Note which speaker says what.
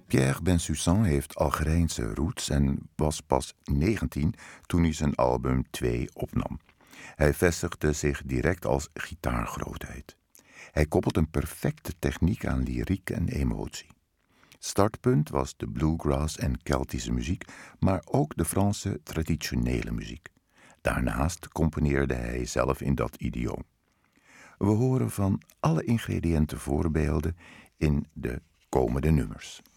Speaker 1: Pierre Bensussan heeft Algerijnse roots en was pas 19 toen hij zijn album 2 opnam. Hij vestigde zich direct als gitaargrootheid. Hij koppelt een perfecte techniek aan lyriek en emotie. Startpunt was de bluegrass en Keltische muziek, maar ook de Franse traditionele muziek. Daarnaast componeerde hij zelf in dat idioom. We horen van alle ingrediënten voorbeelden in de komende nummers.